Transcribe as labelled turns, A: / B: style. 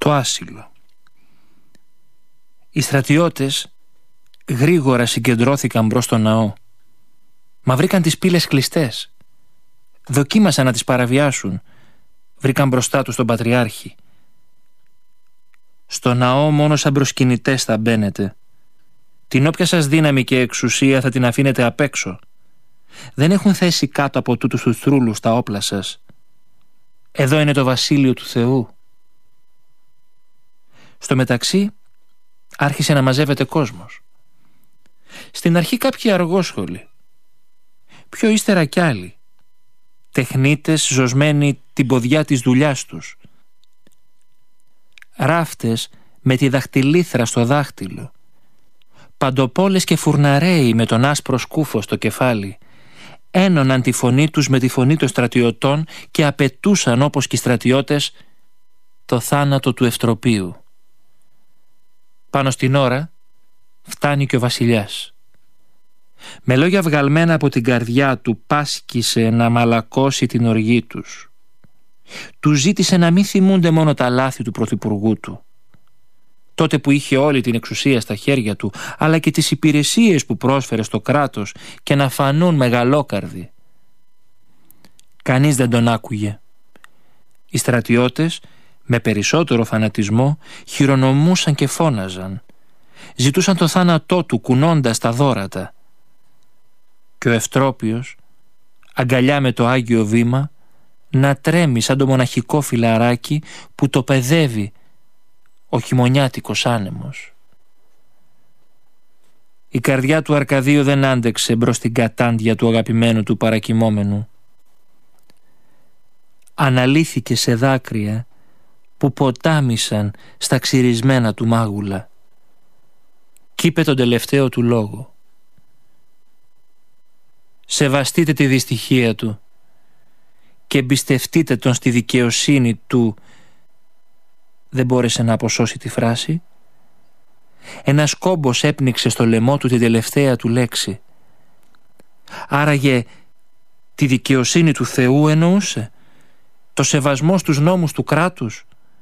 A: το άσυλο. Οι στρατιώτες γρήγορα συγκεντρώθηκαν μπρος στο ναό, μα βρήκαν τις πύλες κλειστές. Δοκίμασαν να τις παραβιάσουν, βρήκαν μπροστά τους τον Πατριάρχη. Στο ναό μόνο σαν προσκυνητές θα μπαίνετε. Την όποια σας δύναμη και εξουσία θα την αφήνετε απ' έξω. Δεν έχουν θέση κάτω από τούτους τους θρούλους τα όπλα σας. Εδώ είναι το βασίλειο του Θεού. Στο μεταξύ άρχισε να μαζεύεται κόσμος. Στην αρχή κάποιοι αργόσχολοι, πιο ύστερα κι άλλοι, τεχνίτες ζωσμένοι την ποδιά της δουλειάς τους, ράφτες με τη δαχτυλίθρα στο δάχτυλο, παντοπόλες και φουρναρέοι με τον άσπρο σκούφο στο κεφάλι, ένωναν τη φωνή τους με τη φωνή των στρατιωτών και απαιτούσαν, όπως και οι στρατιώτες, το θάνατο του Ευτροπίου. Πάνω στην ώρα φτάνει και ο βασιλιάς. Με λόγια βγαλμένα από την καρδιά του πάσκησε να μαλακώσει την οργή τους. Του ζήτησε να μην θυμούνται μόνο τα λάθη του πρωθυπουργού του, τότε που είχε όλη την εξουσία στα χέρια του, αλλά και τις υπηρεσίες που πρόσφερε στο κράτος, και να φανούν μεγαλόκαρδοι. Κανείς δεν τον άκουγε. Οι στρατιώτες με περισσότερο φανατισμό χειρονομούσαν και φώναζαν. Ζητούσαν το θάνατό του κουνώντας τα δώρατα. Και ο Ευτρόπιος, αγκαλιά με το Άγιο Βήμα, να τρέμει σαν το μοναχικό φιλαράκι που το παιδεύει ο χειμωνιάτικος άνεμος. Η καρδιά του Αρκαδίου δεν άντεξε μπρος στην κατάντια του αγαπημένου του παρακοιμόμενου. Αναλύθηκε σε δάκρυα που ποτάμισαν στα ξυρισμένα του μάγουλα. Κι είπε τον τελευταίο του λόγο. Σεβαστείτε τη δυστυχία του και εμπιστευτείτε τον στη δικαιοσύνη του. Δεν μπόρεσε να αποσώσει τη φράση. Ένας κόμπος έπνιξε στο λαιμό του την τελευταία του λέξη. Άραγε τη δικαιοσύνη του Θεού εννοούσε, το σεβασμό στους νόμους του κράτους,